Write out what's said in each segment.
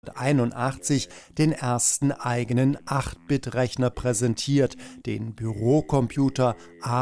1981 den ersten eigenen 8-Bit-Rechner präsentiert, den Bürocomputer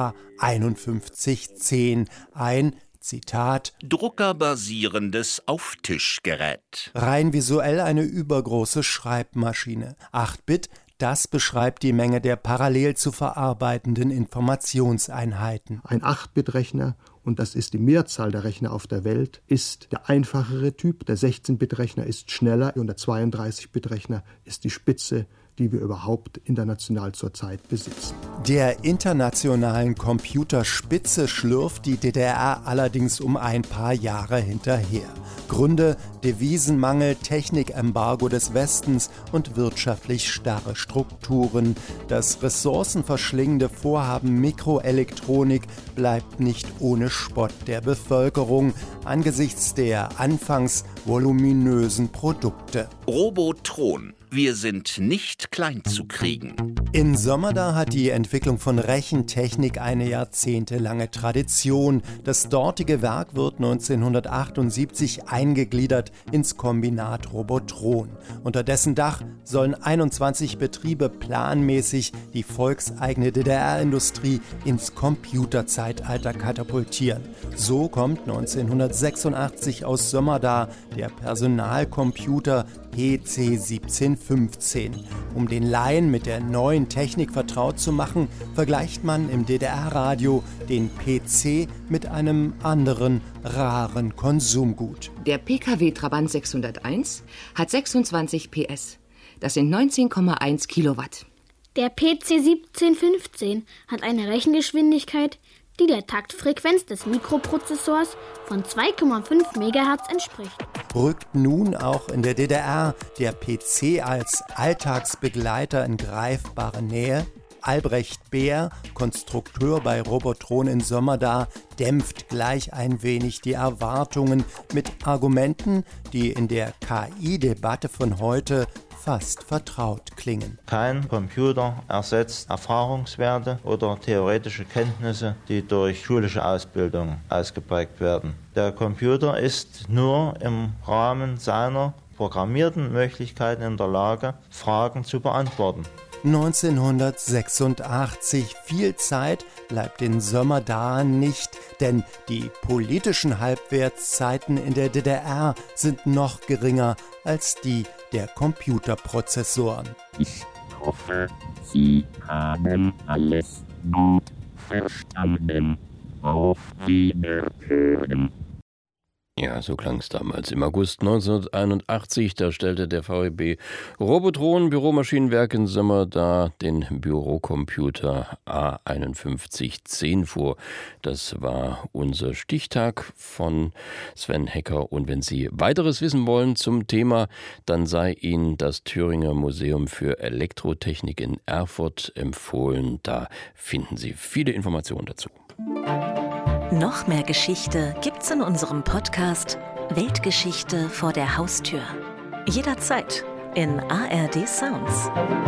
A5110, ein Zitat, druckerbasierendes Auftischgerät. Rein visuell eine übergroße Schreibmaschine. 8-Bit, das beschreibt die Menge der parallel zu verarbeitenden Informationseinheiten. Ein 8-Bit-Rechner, und das ist die Mehrzahl der Rechner auf der Welt, ist der einfachere Typ. Der 16-Bit-Rechner ist schneller und der 32-Bit-Rechner ist die Spitze, die wir überhaupt international zurzeit besitzen. Der internationalen Computerspitze schlürft die DDR allerdings um ein paar Jahre hinterher. Gründe: Devisenmangel, Technikembargo des Westens und wirtschaftlich starre Strukturen. Das ressourcenverschlingende Vorhaben Mikroelektronik bleibt nicht ohne Spott der Bevölkerung angesichts der anfangs voluminösen Produkte. Robotron. Wir sind nicht klein zu kriegen. In Sömmerda hat die Entwicklung von Rechentechnik eine jahrzehntelange Tradition. Das dortige Werk wird 1978 eingegliedert ins Kombinat Robotron. Unter dessen Dach sollen 21 Betriebe planmäßig die volkseigene DDR-Industrie ins Computerzeitalter katapultieren. So kommt 1986 aus Sömmerda der Personalcomputer PC 1715. Um den Laien mit der neuen Technik vertraut zu machen, vergleicht man im DDR-Radio den PC mit einem anderen, raren Konsumgut. Der PKW Trabant 601 hat 26 PS. Das sind 19,1 Kilowatt. Der PC 1715 hat eine Rechengeschwindigkeit, die der Taktfrequenz des Mikroprozessors von 2,5 MHz entspricht. Rückt nun auch in der DDR der PC als Alltagsbegleiter in greifbare Nähe? Albrecht Beer, Konstrukteur bei Robotron in Sömmerda, dämpft gleich ein wenig die Erwartungen mit Argumenten, die in der KI-Debatte von heute fast vertraut klingen. Kein Computer ersetzt Erfahrungswerte oder theoretische Kenntnisse, die durch schulische Ausbildung ausgeprägt werden. Der Computer ist nur im Rahmen seiner programmierten Möglichkeiten in der Lage, Fragen zu beantworten. 1986. Viel Zeit bleibt in Sömmerda nicht, denn die politischen Halbwertszeiten in der DDR sind noch geringer als die der Computerprozessoren. Ich hoffe, Sie haben alles gut verstanden. Auf Wiederhören. Ja, so klang es damals. Im August 1981, da stellte der VEB Robotron Büromaschinenwerk in Sömmerda den Bürocomputer A5110 vor. Das war unser Stichtag von Sven Hecker. Und wenn Sie weiteres wissen wollen zum Thema, dann sei Ihnen das Thüringer Museum für Elektrotechnik in Erfurt empfohlen. Da finden Sie viele Informationen dazu. Noch mehr Geschichte gibt's in unserem Podcast Weltgeschichte vor der Haustür. Jederzeit in ARD Sounds.